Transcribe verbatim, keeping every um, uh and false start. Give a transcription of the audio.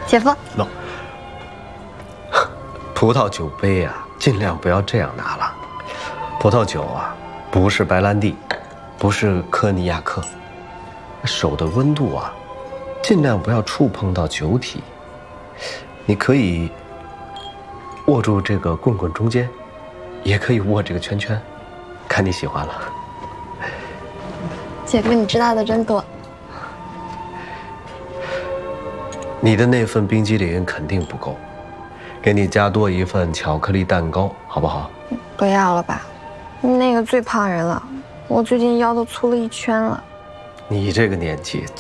姐夫， 喏，葡萄酒杯啊，尽量不要这样拿了。葡萄酒啊，不是白兰地，不是科尼亚克。手的温度啊，尽量不要触碰到酒体。你可以握住这个棍棍中间，也可以握这个圈圈，看你喜欢了。 姐夫，你知道的真多。 你的那份冰激凌肯定不够，给你加多一份巧克力蛋糕，好不好？ 不要了吧，那个最胖人了，我最近腰都粗了一圈了。 你这个年纪